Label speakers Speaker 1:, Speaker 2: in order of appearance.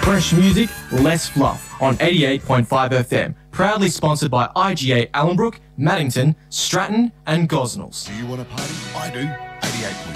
Speaker 1: Fresh music, less fluff on 88.5 FM. Proudly sponsored by IGA Allenbrook, Maddington, Stratton and Gosnells.
Speaker 2: Do you want to party? I do. 88.5.